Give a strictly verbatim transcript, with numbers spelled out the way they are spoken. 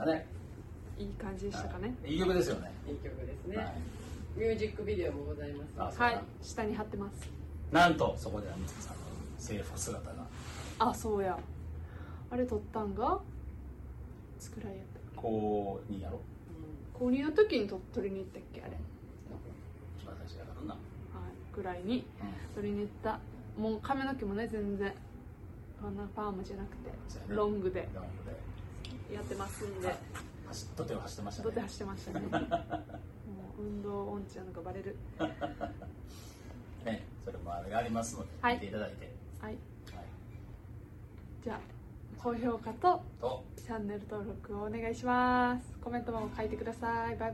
かね。 いい感じでしたかね。 いい曲ですよね。 いい曲ですね。ミュージックビデオもございます。 はい、下に貼ってます。 なんとそこではみつさんの制服姿が。 あ、そうや。あれ撮ったんがいつくらいやったっけ。 高にやろ。 高にの時に撮りに行ったっけあれ。 私やからな。 はい、ぐらいに撮りに行った。もう髪の毛もね全然こんなパーマじゃなくてロングでやってますんで。 土手を走ってましたね。 土手走ってましたね。もう運動音痴なのがバレる。 ね、それもあれがありますので、はい、見ていただいて。 はい。はい、じゃあ高評価とチャンネル登録をお願いします。コメントも書いてください。バイバイ。